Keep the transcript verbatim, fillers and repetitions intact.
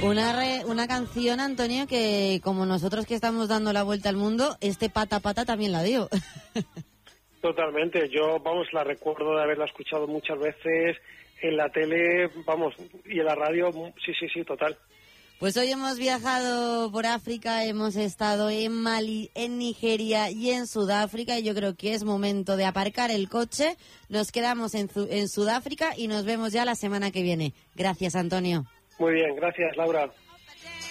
Una, re, una canción, Antonio, que como nosotros que estamos dando la vuelta al mundo, este pata pata también la dio. Totalmente, yo, vamos, la recuerdo de haberla escuchado muchas veces en la tele, vamos, y en la radio, sí, sí, sí, total. Pues hoy hemos viajado por África, hemos estado en Mali, en Nigeria y en Sudáfrica, y yo creo que es momento de aparcar el coche, nos quedamos en, en Sudáfrica y nos vemos ya la semana que viene. Gracias, Antonio. Muy bien, gracias, Laura.